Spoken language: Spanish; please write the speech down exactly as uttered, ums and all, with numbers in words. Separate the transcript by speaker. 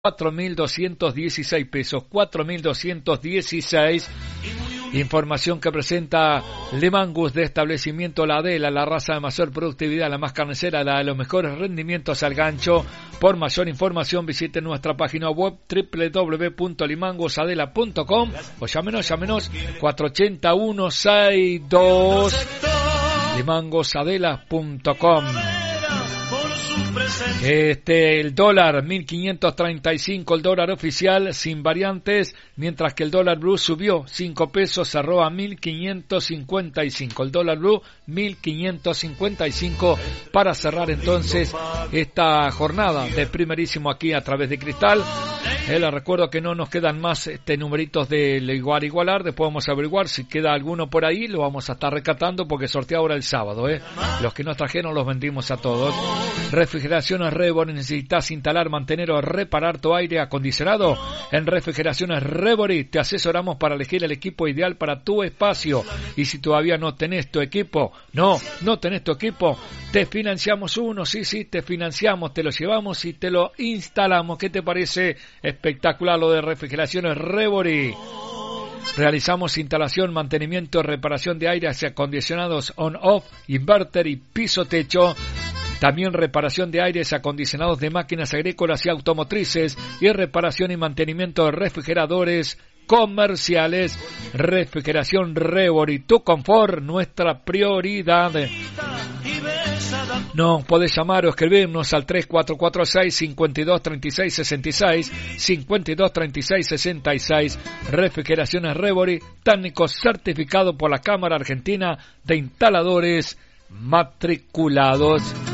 Speaker 1: cuatro mil doscientos dieciséis pesos, cuatro mil doscientos dieciséis. Información que presenta Limangus de Establecimiento La Adela, la raza de mayor productividad, la más carnicera, la de los mejores rendimientos al gancho. Por mayor información visite nuestra página web doble u doble u doble u punto limangusadela punto com o llámenos, llámenos cuatro ocho cero, uno seis dos, limangusadela punto com. Este, el dólar mil quinientos treinta y cinco, el dólar oficial sin variantes, mientras que el dólar blue subió cinco pesos, cerró a mil quinientos cincuenta y cinco. El dólar blue mil quinientos cincuenta y cinco para cerrar entonces esta jornada de primerísimo aquí a través de Cristal. Eh, les recuerdo que no nos quedan más este numeritos de igual igualar, después vamos a averiguar si queda alguno por ahí, lo vamos a estar recatando porque sortea ahora el sábado. Eh. Los que nos trajeron los vendimos a todos. Refrigeraciones Rebori, necesitas instalar, mantener o reparar tu aire acondicionado. En Refrigeraciones Rebori te asesoramos para elegir el equipo ideal para tu espacio. Y si todavía no tenés tu equipo, no, no tenés tu equipo, te financiamos uno, sí, sí, te financiamos, te lo llevamos y te lo instalamos. ¿Qué te parece? Espectacular lo de Refrigeraciones Rebori. Realizamos instalación, mantenimiento, reparación de aires acondicionados on-off, inverter y piso-techo. También reparación de aires acondicionados de máquinas agrícolas y automotrices y reparación y mantenimiento de refrigeradores comerciales. Refrigeración Rebori, tu confort, nuestra prioridad. Nos podés llamar o escribirnos al tres cuatro cuatro seis, cinco dos tres seis, seis seis, cinco dos tres seis, seis seis. Refrigeraciones Rebori, técnico certificado por la Cámara Argentina de Instaladores Matriculados.